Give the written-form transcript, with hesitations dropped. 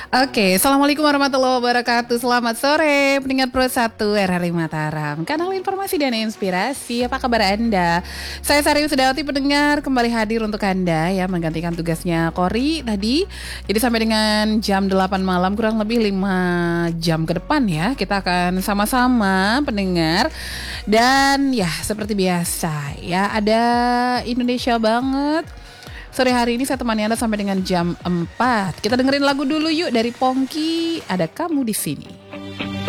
Oke, Assalamualaikum warahmatullahi wabarakatuh. Selamat sore, pendengar Pro 1 RRI Mataram, kanal informasi dan inspirasi. Apa kabar Anda? Saya Sari Wisdawati, pendengar, kembali hadir untuk Anda ya, menggantikan tugasnya Kori tadi. Jadi sampai dengan jam 8 malam, kurang lebih 5 jam ke depan ya, kita akan sama-sama pendengar. Dan ya, seperti biasa ya, ada Indonesia banget. Sore hari ini saya temani Anda sampai dengan jam 4. Kita dengerin lagu dulu yuk dari Pongki, Ada Kamu di Sini.